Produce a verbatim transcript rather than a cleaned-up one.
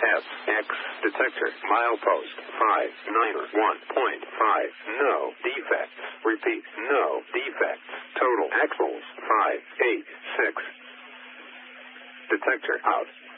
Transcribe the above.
F X detector milepost five nine one point five. No defects. Repeat, no defects. Total axles five eight six. Detector out.